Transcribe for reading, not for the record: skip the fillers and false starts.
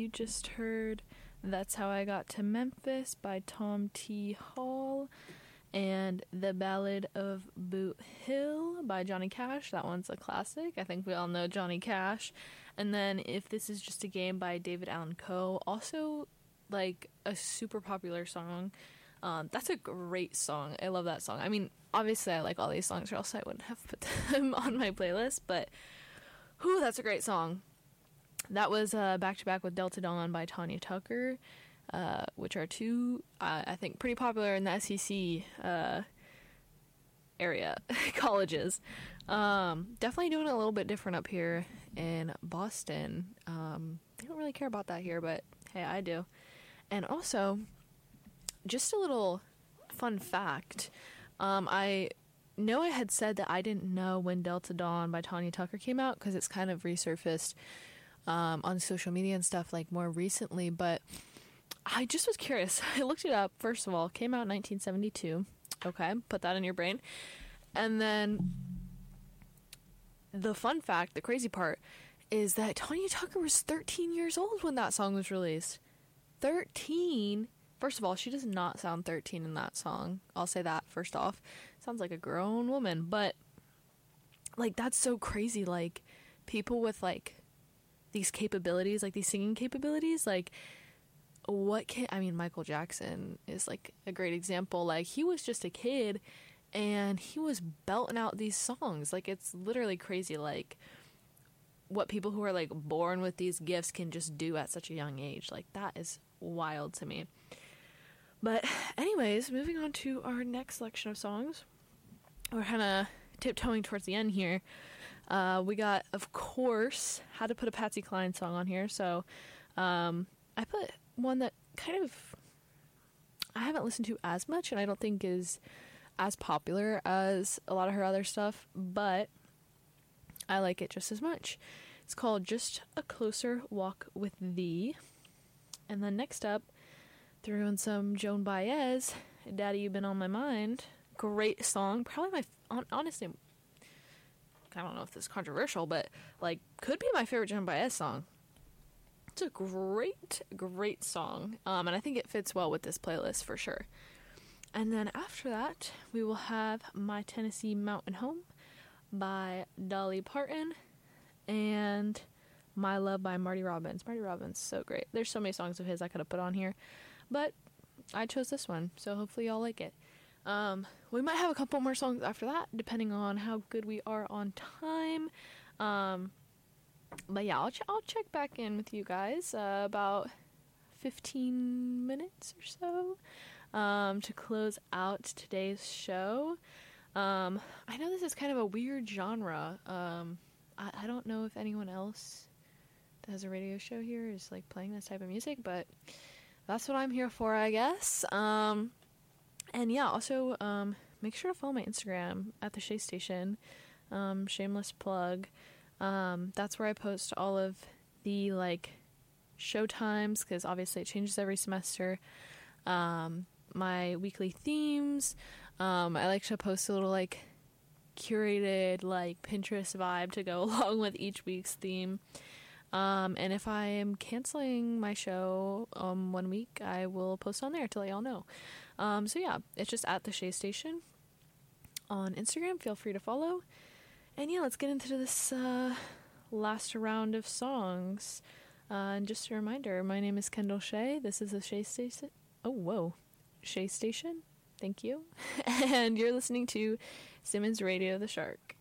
you just heard That's How I Got to Memphis by Tom T. Hall, and The Ballad of Boot Hill by Johnny Cash. That one's a classic. I think we all know Johnny Cash. And then If This Is Just a Game by David Allan Coe. Also, like, a super popular song. That's a great song. I love that song. I mean, obviously I like all these songs, or else I wouldn't have put them on my playlist, but whew, that's a great song. That was Back to Back with Delta Dawn by Tanya Tucker, which are two, I think, pretty popular in the SEC area colleges. Definitely doing it a little bit different up here in Boston. They don't really care about that here, but hey, I do. And also, just a little fun fact. I know I had said that I didn't know when Delta Dawn by Tanya Tucker came out, because it's kind of resurfaced on social media and stuff like more recently, but I just was curious. I looked it up. First of all, it came out in 1972. Okay, put that in your brain. And then the fun fact, the crazy part, is that Tanya Tucker was 13 years old when that song was released. 13? First of all, she does not sound 13 in that song. I'll say that first off. Sounds like a grown woman. But, like, that's so crazy. Like, people with, like, these capabilities, like, these singing capabilities, like, I mean, Michael Jackson is, like, a great example. Like, he was just a kid, and he was belting out these songs. Like, it's literally crazy, like, what people who are, like, born with these gifts can just do at such a young age. Like, that is wild to me. But anyways, moving on to our next selection of songs. We're kind of tiptoeing towards the end here. We got, of course, Had to put a Patsy Cline song on here. So I put one that kind of I haven't listened to as much, and I don't think is as popular as a lot of her other stuff, but I like it just as much. It's called Just a Closer Walk with Thee. And then next up, threw in some Joan Baez, Daddy You've Been on My Mind. Great song. Probably honestly, I don't know if this is controversial, but, like, could be my favorite Joan Baez song. It's a great, great song. And I think it fits well with this playlist for sure. And then after that, we will have My Tennessee Mountain Home by Dolly Parton, and My Love by Marty Robbins. Marty Robbins, so great. There's so many songs of his I could have put on here, but I chose this one, so hopefully y'all like it. We might have a couple more songs after that, depending on how good we are on time. But yeah, I'll check back in with you guys about 15 minutes or so to close out today's show. I know this is kind of a weird genre. I don't know if anyone else that has a radio show here is, like, playing this type of music, but that's what I'm here for, I guess. And yeah, also make sure to follow my Instagram at the Shay Station. Shameless plug. That's where I post all of the, like, show times, because obviously it changes every semester. My weekly themes. I like to post a little, like, curated, like, Pinterest vibe to go along with each week's theme. And if I am canceling my show 1 week, I will post on there to let y'all know. So yeah, it's just at the Shay Station on Instagram. Feel free to follow. And yeah, let's get into this last round of songs. And just a reminder, my name is Kendall Shay. This is the Shay Station. Oh, whoa. Shay Station. Thank you. And you're listening to Simmons Radio the Shark.